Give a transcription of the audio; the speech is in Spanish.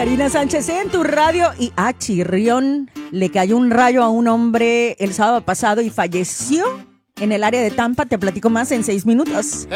Karina Sánchez en tu radio. Y Chirrión, le cayó un rayo a un hombre el sábado pasado y falleció en el área de Tampa. Te platico más en 6 minutos.